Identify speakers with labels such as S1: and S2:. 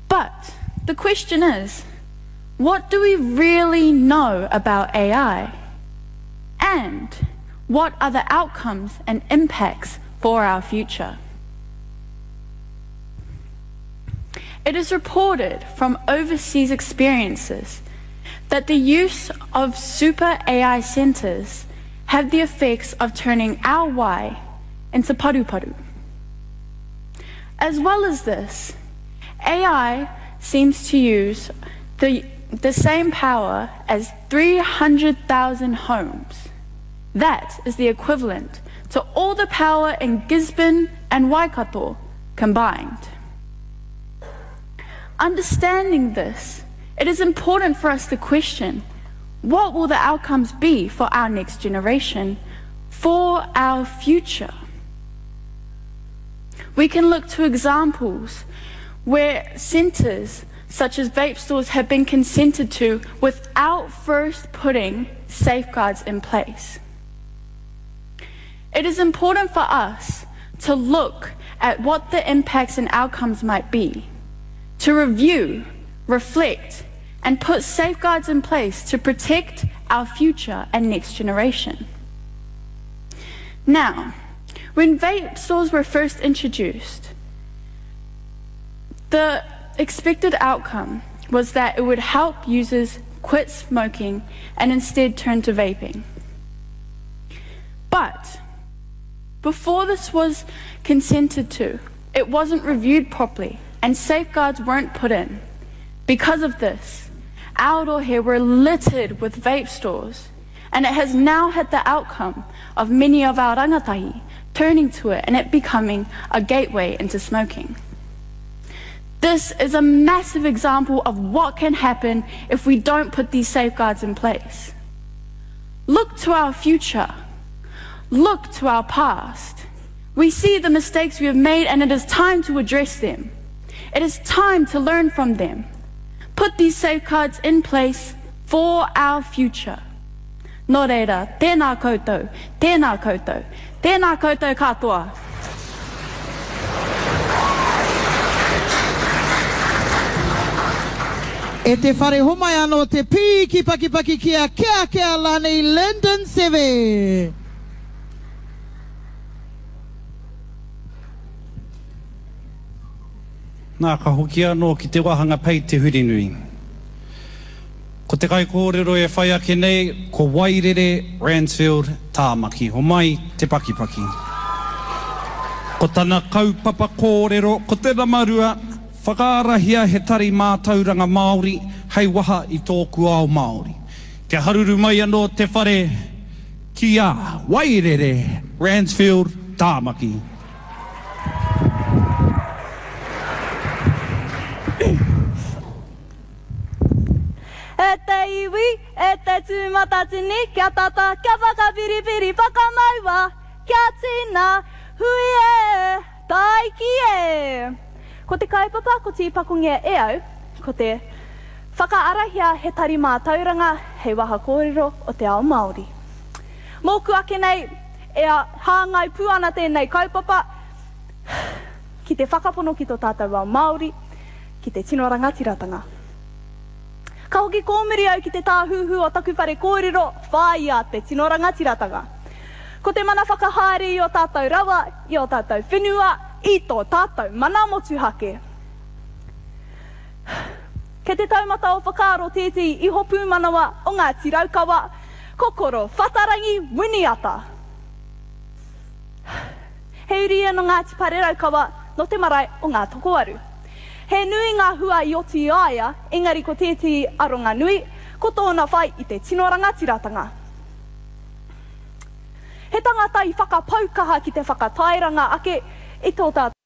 S1: But the question is, what do we really know about AI? And what are the outcomes and impacts for our future? It is reported from overseas experiences that the use of super AI centers have the effects of turning our why into paru-paru. As well as this, AI seems to use the same power as 300,000 homes. That is the equivalent to all the power in Gisborne and Waikato combined. Understanding this, it is important for us to question, what will the outcomes be for our next generation, for our future? We can look to examples where centres such as vape stores have been consented to without first putting safeguards in place. It is important for us to look at what the impacts and outcomes might be, to review, reflect, and put safeguards in place to protect our future and next generation. Now, when vape stores were first introduced, the expected outcome was that it would help users quit smoking and instead turn to vaping. But before this was consented to, it wasn't reviewed properly and safeguards weren't put in. Because of this, Aotearoa were littered with vape stores, and it has now had the outcome of many of our rangatahi turning to it and it becoming a gateway into smoking. This is a massive example of what can happen if we don't put these safeguards in place. Look to our future. Look to our past. We see the mistakes we have made and it is time to address them. It is time to learn from them. Put these safeguards in place for our future. Nō reira, tēnā koutou, tēnā koutou, tēnā koutou katoa.
S2: E te whare homai anō te piki paki paki kia lani Lyndon Seve.
S3: Nā ka hoki anō ki te wahanga pei te hurinui. Ko te kai kōrero e whai ake nei, ko Wairere Ransfield Tāmaki, ho mai te paki paki. Ko tana kaupapa kōrero, ko te ramarua, whakaarahia he tari mātauranga Māori, hei waha i tōku ao Māori. Te haruru mai anō te whare ki a Wairere Ransfield Tāmaki.
S4: E te iwi, e te tūmatatini, kia tata, kia whakapiripiri, whakamaua, kia tina, hui e, taiki e. Ko te kaipapa, ko te pakungia e au, ko te whakaarahia he tari mātauranga, hei waha kōrero o te ao Māori. Mōku ake nei, e a hāngai puana tēnei kaupapa, ki te whakapono ki tō tātou ao Māori, ki te tino rangatiratanga. Ka hoki kōmiri au ki te tāhuhu o taku whare kōrero, whai a te tino rangatiratanga. Ko te mana whakahāri i o tātou rawa, i o tātou whenua, i tō tātou mana motuhake. Kei te taumata o whakaaro tēti iho pūmanawa o ngā tiraukawa, kokoro, whatarangi, winiata. He uri no ngā tipareraukawa no te marae o ngā tokoaru. He nui ngā hua i oti aia, engari ko tēti aronga nui, ko tōna whai i te tino rangatiratanga. He tangata i whakapaukaha ki te whakatairanga ake i tō tātou